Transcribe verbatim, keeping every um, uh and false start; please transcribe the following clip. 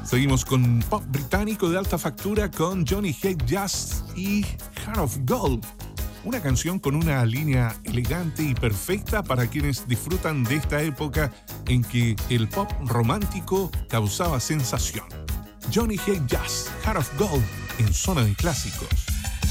Seguimos con pop británico de alta factura con Johnny Hate Jazz y Heart of Gold. Una canción con una línea elegante y perfecta para quienes disfrutan de esta época en que el pop romántico causaba sensación. Johnny Hate Jazz, Heart of Gold, en Zona de Clásicos.